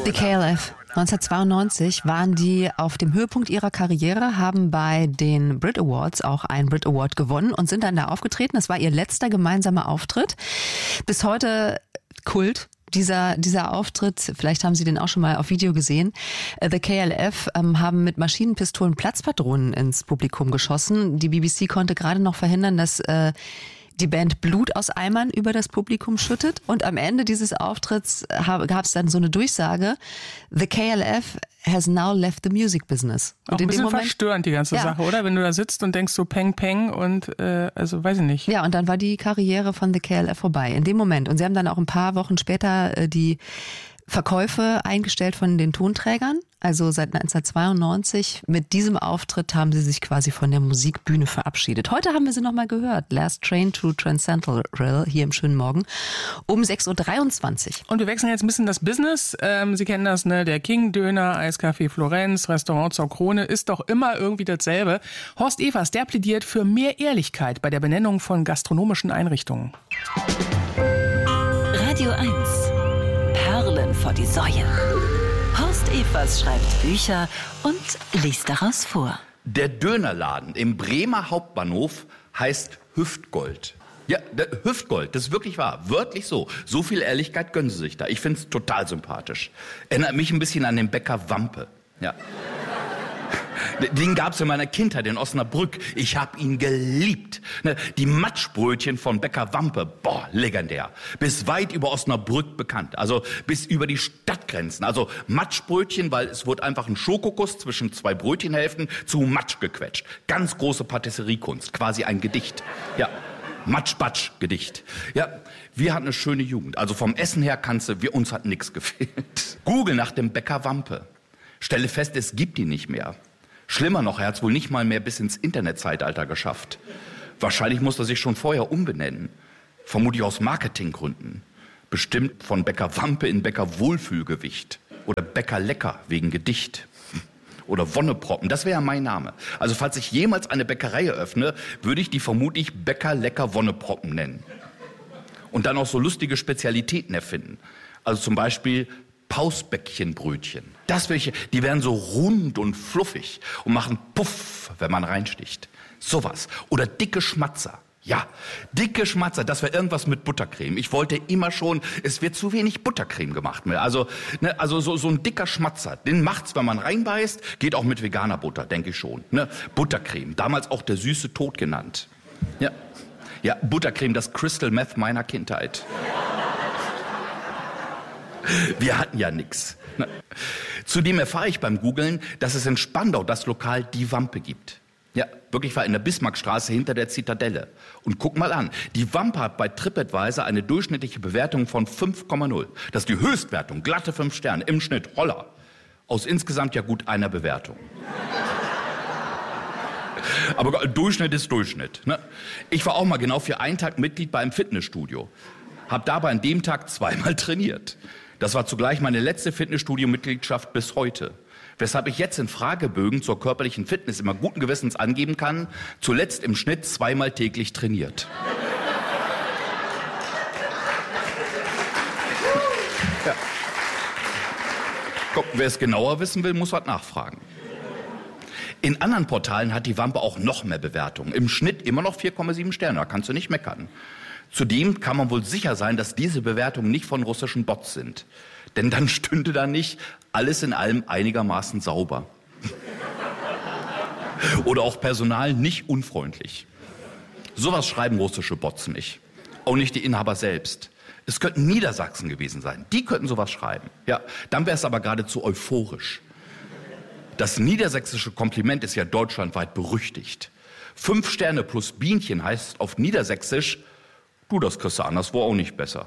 The KLF. 1992 waren die auf dem Höhepunkt ihrer Karriere, haben bei den Brit Awards auch einen Brit Award gewonnen und sind dann da aufgetreten. Das war ihr letzter gemeinsamer Auftritt. Bis heute Kult. Dieser Auftritt, vielleicht haben Sie den auch schon mal auf Video gesehen. The KLF haben mit Maschinenpistolen Platzpatronen ins Publikum geschossen. Die BBC konnte gerade noch verhindern, dass die Band Blut aus Eimern über das Publikum schüttet. Und am Ende dieses Auftritts gab es dann so eine Durchsage: The KLF has now left the music business. Und auch ein bisschen verstörend, die ganze Sache, oder? Wenn du da sitzt und denkst so Peng, Peng und also weiß ich nicht. Ja, und dann war die Karriere von The KLF vorbei, in dem Moment. Und sie haben dann auch ein paar Wochen später die Verkäufe eingestellt von den Tonträgern. Also seit 1992 mit diesem Auftritt haben sie sich quasi von der Musikbühne verabschiedet. Heute haben wir sie nochmal gehört. Last Train to Transcendental Rail hier im schönen Morgen um 6.23 Uhr. Und wir wechseln jetzt ein bisschen das Business. Sie kennen das, ne? Der King, Döner, Eiscafé Florenz, Restaurant zur Krone ist doch immer irgendwie dasselbe. Horst Evers, der plädiert für mehr Ehrlichkeit bei der Benennung von gastronomischen Einrichtungen. Radio 1. Perlen vor die Säue. Horst Evers schreibt Bücher und liest daraus vor. Der Dönerladen im Bremer Hauptbahnhof heißt Hüftgold. Ja, Hüftgold, das ist wirklich wahr, wörtlich so. So viel Ehrlichkeit gönnen Sie sich da. Ich finde es total sympathisch. Erinnert mich ein bisschen an den Bäcker Wampe. Ja. Den gab's in meiner Kindheit in Osnabrück. Ich habe ihn geliebt. Die Matschbrötchen von Bäcker Wampe, boah, legendär. Bis weit über Osnabrück bekannt. Also bis über die Stadtgrenzen. Also Matschbrötchen, weil es wurde einfach ein Schokokuss zwischen zwei Brötchenhälften zu Matsch gequetscht. Ganz große Patisseriekunst, quasi ein Gedicht. Ja, Matsch-Batsch-Gedicht. Ja, wir hatten eine schöne Jugend. Also vom Essen her uns hat nichts gefehlt. Google nach dem Bäcker Wampe. Stelle fest, es gibt ihn nicht mehr. Schlimmer noch, er hat es wohl nicht mal mehr bis ins Internetzeitalter geschafft. Wahrscheinlich muss er sich schon vorher umbenennen. Vermutlich aus Marketinggründen. Bestimmt von Bäcker Wampe in Bäcker Wohlfühlgewicht. Oder Bäcker Lecker wegen Gedicht. Oder Wonneproppen, das wäre ja mein Name. Also falls ich jemals eine Bäckerei eröffne, würde ich die vermutlich Bäcker Lecker Wonneproppen nennen. Und dann auch so lustige Spezialitäten erfinden. Also zum Beispiel Pausbäckchenbrötchen. Die werden so rund und fluffig und machen Puff, wenn man reinsticht. Sowas. Oder dicke Schmatzer. Ja, dicke Schmatzer, das wäre irgendwas mit Buttercreme. Ich wollte immer schon, es wird zu wenig Buttercreme gemacht. Also so ein dicker Schmatzer, den macht's, wenn man reinbeißt, geht auch mit veganer Butter, denke ich schon. Buttercreme, damals auch der süße Tod genannt. Ja, Buttercreme, das Crystal Meth meiner Kindheit. Wir hatten ja nix. Zudem erfahre ich beim Googlen, dass es in Spandau das Lokal Die Wampe gibt. Ja, wirklich war in der Bismarckstraße hinter der Zitadelle. Und guck mal an, Die Wampe hat bei TripAdvisor eine durchschnittliche Bewertung von 5,0. Das ist die Höchstwertung, glatte 5 Sterne, im Schnitt, holla. Aus insgesamt ja gut einer Bewertung. Aber Durchschnitt ist Durchschnitt. Ne? Ich war auch mal genau für einen Tag Mitglied bei einem Fitnessstudio. Hab dabei an dem Tag 2-mal trainiert. Das war zugleich meine letzte Fitnessstudio-Mitgliedschaft bis heute. Weshalb ich jetzt in Fragebögen zur körperlichen Fitness immer guten Gewissens angeben kann, zuletzt im Schnitt 2-mal täglich trainiert. Ja. Guck, wer es genauer wissen will, muss was nachfragen. In anderen Portalen hat Die Wampe auch noch mehr Bewertungen. Im Schnitt immer noch 4,7 Sterne, da kannst du nicht meckern. Zudem kann man wohl sicher sein, dass diese Bewertungen nicht von russischen Bots sind. Denn dann stünde da nicht alles in allem einigermaßen sauber. Oder auch Personal nicht unfreundlich. Sowas schreiben russische Bots nicht. Auch nicht die Inhaber selbst. Es könnten Niedersachsen gewesen sein. Die könnten sowas schreiben. Ja, dann wäre es aber geradezu euphorisch. Das niedersächsische Kompliment ist ja deutschlandweit berüchtigt. 5 Sterne plus Bienchen heißt auf Niedersächsisch: Du, das kriegst du anderswo auch nicht besser.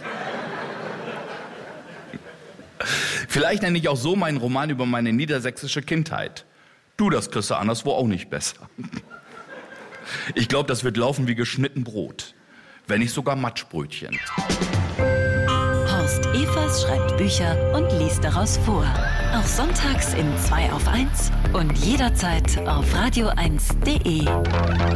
Vielleicht nenne ich auch so meinen Roman über meine niedersächsische Kindheit. Du, das kriegst du anderswo auch nicht besser. Ich glaube, das wird laufen wie geschnitten Brot. Wenn nicht sogar Matschbrötchen. Horst Evers schreibt Bücher und liest daraus vor. Auch sonntags in 2 auf 1 und jederzeit auf radio1.de.